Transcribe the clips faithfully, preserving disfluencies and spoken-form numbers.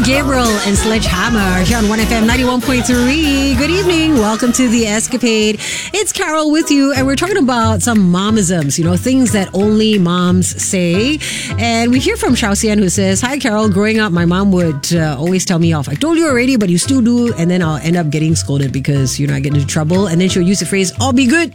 Gabriel and Sledgehammer here on one F M ninety-one point three. Good evening. Welcome to The Escapade. It's Carol with you, and we're talking about some momisms, you know, things that only moms say. And we hear from Shao Xian, who says, "Hi, Carol. Growing up, my mom would uh, always tell me off. I told you already, but you still do. And then I'll end up getting scolded because, you know, I get into trouble. And then she'll use the phrase, all be good."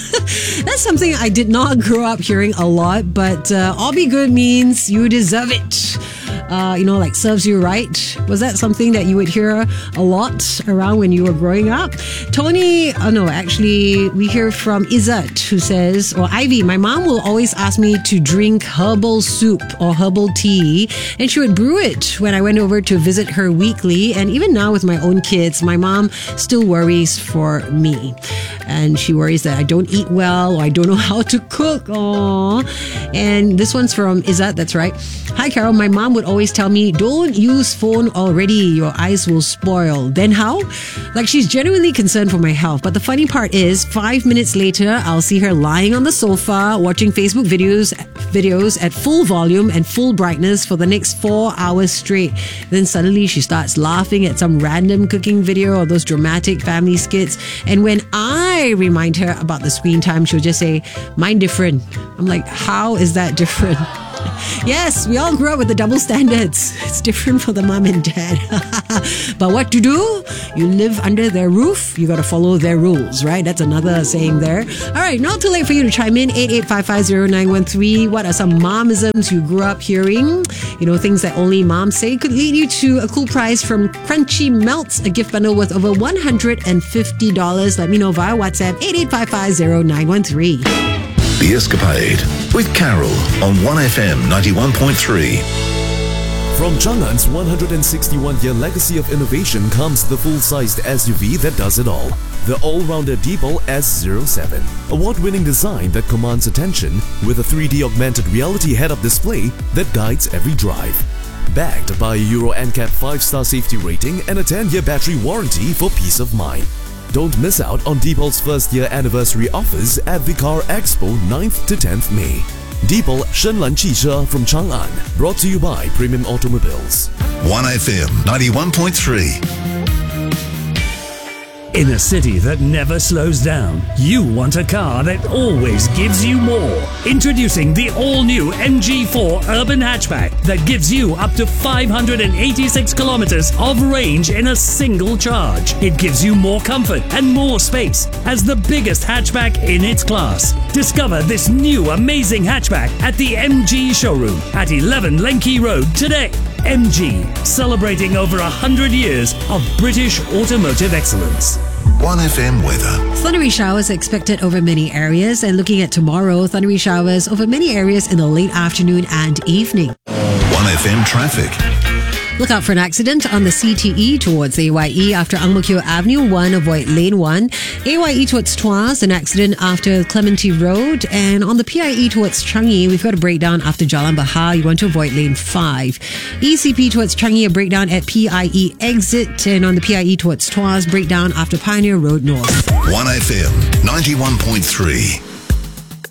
That's something I did not grow up hearing a lot, but uh, all be good means you deserve it. Uh, you know, like serves you right. Was that something that you would hear a lot around when you were growing up? Tony, oh no, actually, we hear from Izzat, who says, or Ivy, my mom will always ask me to drink herbal soup or herbal tea, and she would brew it when I went over to visit her weekly. And even now with my own kids, my mom still worries for me. And she worries that I don't eat well or I don't know how to cook. Aww. And this one's from Izzat, that's right. "Hi, Carol. My mom would always tell me, don't use phone already. Your eyes will spoil." Then how? Like, she's genuinely concerned for my health. But the funny part is, five minutes later, I'll see her lying on the sofa, watching Facebook videos, videos at full volume and full brightness for the next four hours straight. Then suddenly she starts laughing at some random cooking video or those dramatic family skits. And when I remind her about the screen time, she'll just say, "Mine different." I'm like, how is that different? Yes, we all grew up with the double standards. It's different for the mom and dad. But what to do? You live under their roof, you got to follow their rules, right? That's another saying there. All right, not too late for you to chime in. eight eight five five zero nine one three. What are some momisms you grew up hearing? You know, things that only moms say. Could lead you to a cool prize from Crunchy Melts, a gift bundle worth over one hundred fifty dollars. Let me know via WhatsApp, eight eight five five zero nine one three. The Escapade with Carol on one F M ninety-one point three. From Chang'an's one hundred sixty-one year legacy of innovation comes the full-sized S U V that does it all. The all-rounder Deepal S zero seven. Award-winning design that commands attention with a three D augmented reality head-up display that guides every drive. Backed by a Euro N C A P five star safety rating and a ten year battery warranty for peace of mind. Don't miss out on Deepal's first year anniversary offers at the Car Expo ninth to tenth May. Deepal Shenlan汽车 from Chang'an, brought to you by Premium Automobiles. one F M ninety-one point three. In a city that never slows down, you want a car that always gives you more. Introducing the all-new M G four Urban Hatchback that gives you up to five hundred eighty-six kilometers of range in a single charge. It gives you more comfort and more space as the biggest hatchback in its class. Discover this new amazing hatchback at the M G showroom at eleven Lenki Road today. M G, celebrating over one hundred years of British automotive excellence. one F M weather. Thundery showers expected over many areas, and looking at tomorrow, thundery showers over many areas in the late afternoon and evening. one F M traffic. Look out for an accident on the C T E towards A Y E after Ang Mo Kio Avenue one, avoid lane one. A Y E towards Tuas, an accident after Clementi Road. And on the P I E towards Changi, we've got a breakdown after Jalan Bahar. You want to avoid lane five. E C P towards Changi, a breakdown at P I E exit. And on the P I E towards Tuas, breakdown after Pioneer Road North. one F M ninety-one point three.